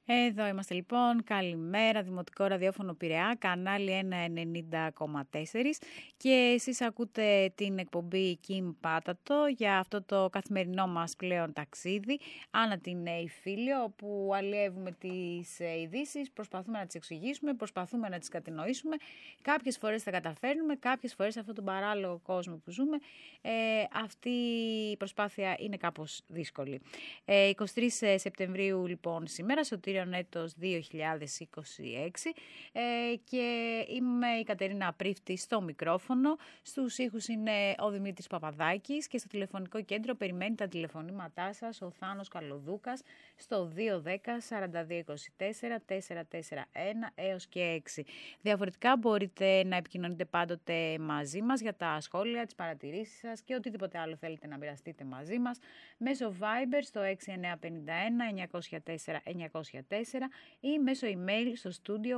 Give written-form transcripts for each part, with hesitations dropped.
Εδώ είμαστε λοιπόν, καλημέρα, Δημοτικό Ραδιόφωνο Πειραιά, κανάλι 190,4 και εσείς ακούτε την εκπομπή Kim Πάτατο για αυτό το καθημερινό μας πλέον ταξίδι, ανά την Ιφίλιο, όπου αλλιεύουμε τις ειδήσεις, προσπαθούμε να τις εξηγήσουμε, προσπαθούμε να τις κατανοήσουμε, κάποιες φορές τα καταφέρνουμε, κάποιες φορές σε αυτόν τον παράλογο κόσμο που ζούμε, αυτή η προσπάθεια είναι κάπως δύσκολη. 23 Σεπτεμβρίου λοιπόν σήμερα, Σωτήριον έτος 2026 και είμαι η Κατερίνα Απρίφτη στο μικρόφωνο. Στους ήχους είναι ο Δημήτρης Παπαδάκης και στο τηλεφωνικό κέντρο περιμένει τα τηλεφωνήματά σας ο Θάνος Καλοδούκας στο 210 4224 441 έως και 6. Διαφορετικά μπορείτε να επικοινωνείτε πάντοτε μαζί μας για τα σχόλια, τις παρατηρήσεις σας και οτιδήποτε άλλο θέλετε να μοιραστείτε μαζί μας μέσω Viber στο 6951 904 ή μέσω email στο στούντιο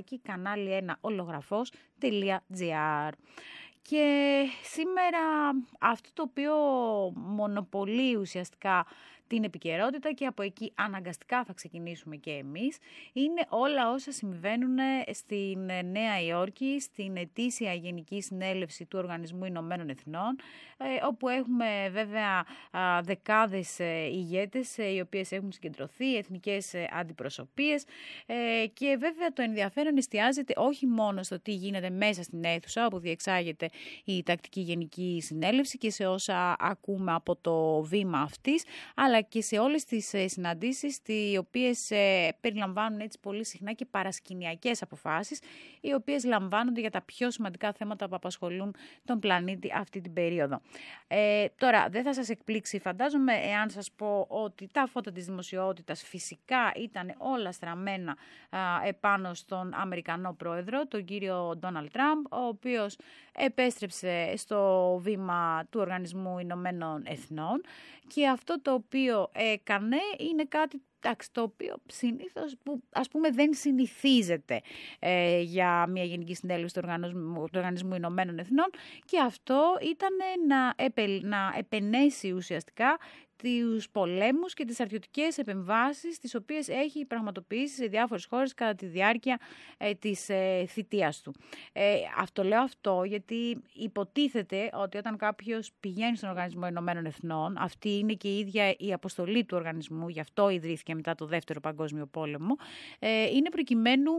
κανάλι1ολογραφός.gr. Και σήμερα αυτό το οποίο μονοπολεί ουσιαστικά την επικαιρότητα και από εκεί αναγκαστικά θα ξεκινήσουμε και εμείς, είναι όλα όσα συμβαίνουν στην Νέα Υόρκη, στην ετήσια Γενική Συνέλευση του Οργανισμού Ηνωμένων Εθνών, όπου έχουμε βέβαια δεκάδες ηγέτες οι οποίες έχουν συγκεντρωθεί, εθνικές αντιπροσωπείες και βέβαια το ενδιαφέρον εστιάζεται όχι μόνο στο τι γίνεται μέσα στην αίθουσα όπου διεξάγεται η τακτική Γενική Συνέλευση και σε όσα ακούμε από το βήμα αυτής, αλλά και σε όλες τις συναντήσεις οι οποίες περιλαμβάνουν έτσι πολύ συχνά και παρασκηνιακές αποφάσεις, οι οποίες λαμβάνονται για τα πιο σημαντικά θέματα που απασχολούν τον πλανήτη αυτή την περίοδο. Τώρα δεν θα σας εκπλήξει φαντάζομαι εάν σας πω ότι τα φώτα της δημοσιότητας φυσικά ήταν όλα στραμμένα επάνω στον Αμερικανό πρόεδρο, τον κύριο Ντόναλντ Τραμπ, ο οποίος επέστρεψε στο βήμα του Οργανισμού Ηνωμένων Εθνών και αυτό το οποίο έκανε είναι κάτι το οποίο συνήθως που ας πούμε δεν συνηθίζεται για μια Γενική Συνέλευση του Οργανισμού Ηνωμένων Εθνών και αυτό ήταν να επενέσει ουσιαστικά τους πολέμους και τις αρχαιωτικές επεμβάσεις τις οποίες έχει πραγματοποιήσει σε διάφορες χώρες κατά τη διάρκεια της θητείας του. Αυτό λέω γιατί υποτίθεται ότι όταν κάποιος πηγαίνει στον Οργανισμό Ηνωμένων Εθνών, αυτή είναι και η ίδια η αποστολή του οργανισμού, γι' αυτό ιδρύθηκε μετά το Δεύτερο Παγκόσμιο Πόλεμο, είναι προκειμένου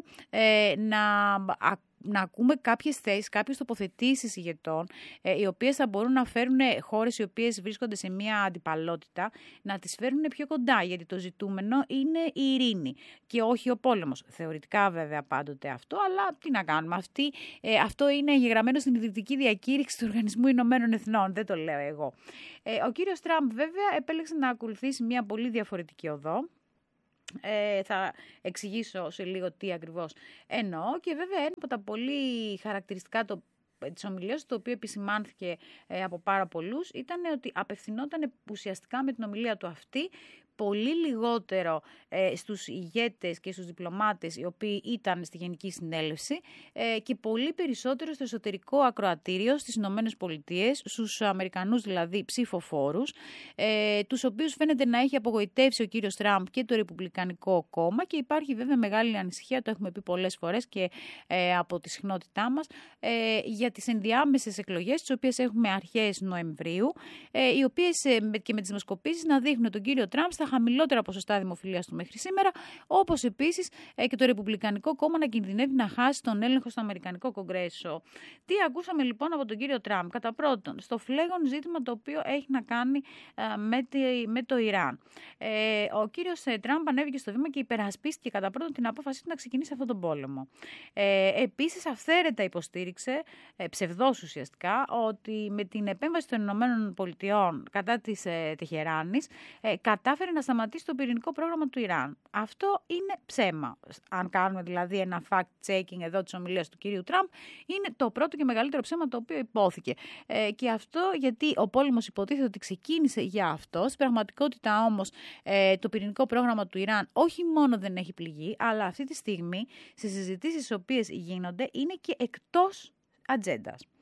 να ακούμε κάποιες θέσεις, κάποιες τοποθετήσεις ηγετών, οι οποίες θα μπορούν να φέρουν χώρες οι οποίες βρίσκονται σε μια αντιπαλότητα, να τις φέρουν πιο κοντά, γιατί το ζητούμενο είναι η ειρήνη και όχι ο πόλεμος. Θεωρητικά βέβαια πάντοτε αυτό, αλλά τι να κάνουμε. Αυτό είναι εγγεγραμμένο στην ιδρυτική διακήρυξη του Οργανισμού Ηνωμένων Εθνών, δεν το λέω εγώ. Ο κύριος Τραμπ βέβαια επέλεξε να ακολουθήσει μια πολύ διαφορετική οδό. Θα εξηγήσω σε λίγο τι ακριβώς εννοώ και βέβαια ένα από τα πολύ χαρακτηριστικά της ομιλίας, το οποίο επισημάνθηκε από πάρα πολλούς, ήταν ότι απευθυνόταν ουσιαστικά με την ομιλία του αυτή πολύ λιγότερο στους ηγέτες και στους διπλωμάτες οι οποίοι ήταν στη Γενική Συνέλευση και πολύ περισσότερο στο εσωτερικό ακροατήριο στις Ηνωμένες Πολιτείες, στους Αμερικανούς δηλαδή ψηφοφόρους, τους οποίους φαίνεται να έχει απογοητεύσει ο κύριος Τραμπ και το Ρεπουμπλικανικό κόμμα και υπάρχει βέβαια μεγάλη ανησυχία, το έχουμε πει πολλές φορές και από τη συχνότητά μας, για τις ενδιάμεσες εκλογές, τις οποίες έχουμε αρχές Νοεμβρίου, οι οποίες και με τις δημοσκοπήσεις να δείχνουν τον κύριο Τραμπ στα χαμηλότερα ποσοστά δημοφιλίας του μέχρι σήμερα, όπως επίσης και το Ρεπουμπλικανικό κόμμα να κινδυνεύει να χάσει τον έλεγχο στο Αμερικανικό Κογκρέσο. Τι ακούσαμε λοιπόν από τον κύριο Τραμπ? Κατά πρώτον, στο φλέγον ζήτημα το οποίο έχει να κάνει με το Ιράν. Ο κύριος Τραμπ ανέβηκε στο βήμα και υπερασπίστηκε κατά πρώτον την απόφασή του να ξεκινήσει αυτόν τον πόλεμο. Επίσης αυθαίρετα υποστήριξε, ψευδώς ουσιαστικά, ότι με την επέμβαση των Ηνωμένων Πολιτειών κατά της Τεχεράνης κατάφερε να σταματήσει το πυρηνικό πρόγραμμα του Ιράν. Αυτό είναι ψέμα. Αν κάνουμε δηλαδή ένα fact-checking εδώ της ομιλίας του κυρίου Τραμπ, είναι το πρώτο και μεγαλύτερο ψέμα το οποίο υπόθηκε. Και αυτό γιατί ο πόλεμος υποτίθεται ότι ξεκίνησε για αυτό. Στην πραγματικότητα όμως το πυρηνικό πρόγραμμα του Ιράν όχι μόνο δεν έχει πληγεί, αλλά αυτή τη στιγμή στις συζητήσεις τις οποίες γίνονται είναι και εκτός ατζέντας.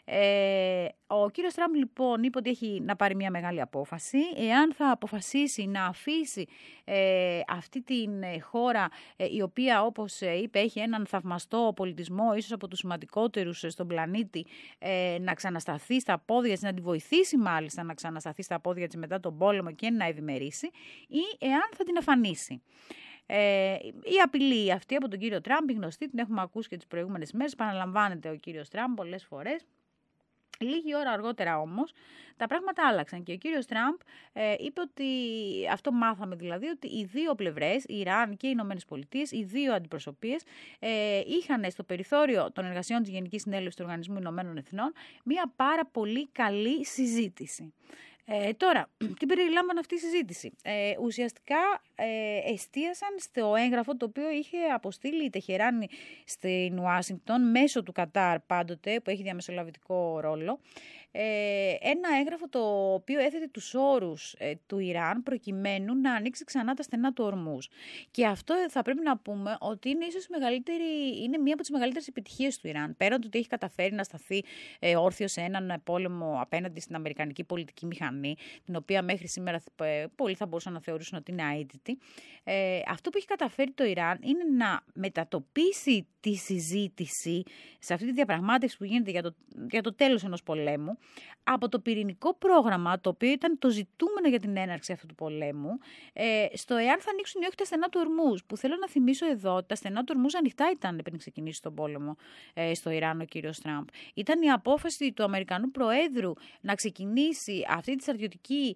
Ο κύριος Τραμπ λοιπόν είπε ότι έχει να πάρει μια μεγάλη απόφαση. Εάν θα αποφασίσει να αφήσει αυτή την χώρα, η οποία όπως είπε έχει έναν θαυμαστό πολιτισμό, ίσως από τους σημαντικότερους στον πλανήτη, να ξανασταθεί στα πόδια της, να τη βοηθήσει μάλιστα να ξανασταθεί στα πόδια της μετά τον πόλεμο και να ευημερήσει, ή εάν θα την αφανίσει. Η απειλή αυτή από τον κύριο Τραμπ, η γνωστή, την έχουμε ακούσει και τις προηγούμενες μέρες, παραλαμβάνεται ο κύριος Τραμπ πολλές φορές. Λίγη ώρα αργότερα όμως τα πράγματα άλλαξαν και ο κύριος Τραμπ είπε ότι, αυτό μάθαμε δηλαδή, ότι οι δύο πλευρές, η Ιράν και οι Ηνωμένες Πολιτείες, οι δύο αντιπροσωπείες είχαν στο περιθώριο των εργασιών της Γενικής Συνέλευσης του Οργανισμού Ηνωμένων Εθνών μια πάρα πολύ καλή συζήτηση. Τώρα, τι περιλάμβανε αυτή η συζήτηση? Ουσιαστικά εστίασαν στο έγγραφο το οποίο είχε αποστείλει η Τεχεράνη στην Ουάσιγκτον μέσω του Κατάρ πάντοτε, που έχει διαμεσολαβητικό ρόλο. Ένα έγγραφο το οποίο έθετε τους όρους του Ιράν προκειμένου να ανοίξει ξανά τα στενά του Ορμούζ. Και αυτό θα πρέπει να πούμε ότι είναι ίσως είναι μία από τις μεγαλύτερες επιτυχίες του Ιράν. Πέραν του ότι έχει καταφέρει να σταθεί όρθιο σε έναν πόλεμο απέναντι στην αμερικανική πολιτική μηχανή, την οποία μέχρι σήμερα πολλοί θα μπορούσαν να θεωρήσουν ότι είναι αίτητη. Αυτό που έχει καταφέρει το Ιράν είναι να μετατοπίσει τη συζήτηση σε αυτή τη διαπραγμάτευση που γίνεται για το τέλος ενός πολέμου, από το πυρηνικό πρόγραμμα, το οποίο ήταν το ζητούμενο για την έναρξη αυτού του πολέμου, στο εάν θα ανοίξουν ή όχι τα στενά του Ορμούζ. Που θέλω να θυμίσω εδώ ότι τα στενά του Ορμούζ ανοιχτά ήταν πριν ξεκινήσει τον πόλεμο στο Ιράν ο κύριος Τραμπ. Ήταν η απόφαση του Αμερικανού Προέδρου να ξεκινήσει αυτή τη στρατιωτική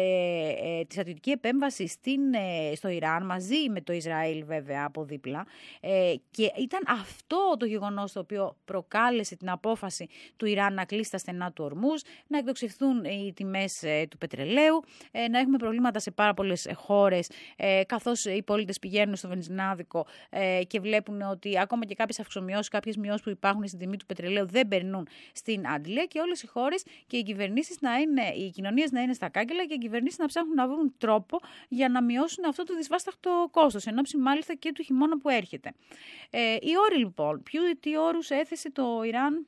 επέμβαση στο Ιράν, μαζί με το Ισραήλ βέβαια από δίπλα. Και ήταν αυτό το γεγονός το οποίο προκάλεσε την απόφαση του Ιράν να κλείσει τα στενά του Ορμούζ, να εκδοξευθούν οι τιμές του πετρελαίου, να έχουμε προβλήματα σε πάρα πολλές χώρες, καθώς οι πολίτες πηγαίνουν στο βενζινάδικο και βλέπουν ότι ακόμα και κάποιες αυξομοιώσεις, κάποιες μειώσεις που υπάρχουν στην τιμή του πετρελαίου δεν περνούν στην αντλία, και όλες οι χώρες και οι κυβερνήσεις οι κοινωνίες να είναι στα κάγκελα και οι κυβερνήσεις να ψάχνουν να βρουν τρόπο για να μειώσουν αυτό το δυσβάσταχτο κόστος, εν ώψη μάλιστα και του χειμώνα που έρχεται. Οι όροι λοιπόν, τι όρους έθεσε το Ιράν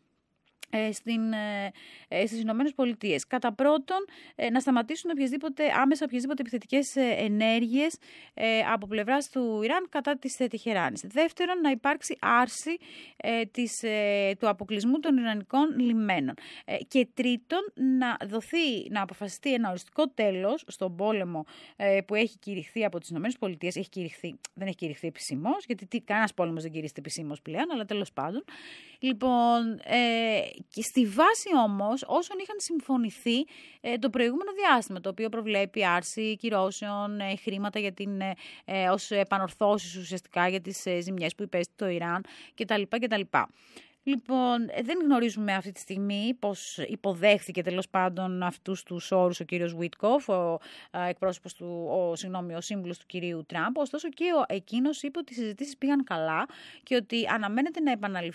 στις Ηνωμένες Πολιτείες? Κατά πρώτον, να σταματήσουν άμεσα οποιασδήποτε επιθετικές ενέργειες από πλευράς του Ιράν κατά της Τεχεράνης. Δεύτερον, να υπάρξει άρση του αποκλεισμού των Ιρανικών λιμένων. Και τρίτον, να αποφασιστεί ένα οριστικό τέλος στον πόλεμο που έχει κηρυχθεί από τις Ηνωμένες Πολιτείες. Δεν έχει κηρυχθεί επισήμως, γιατί κανένας πόλεμος δεν κηρύσσεται επισήμως πλέον, αλλά τέλος πάντων. Λοιπόν, και στη βάση όμως όσων είχαν συμφωνηθεί το προηγούμενο διάστημα, το οποίο προβλέπει άρση κυρώσεων, χρήματα ως επανορθώσεις ουσιαστικά για τις ζημιές που υπέστη το Ιράν κτλ. Λοιπόν, δεν γνωρίζουμε αυτή τη στιγμή πώς υποδέχθηκε τέλος πάντων αυτούς τους όρους ο κύριος Βίτκοφ, ο σύμβουλος του κυρίου Τραμπ. Ωστόσο και εκείνος είπε ότι οι συζητήσεις πήγαν καλά και ότι αναμένεται να επαναληφθούν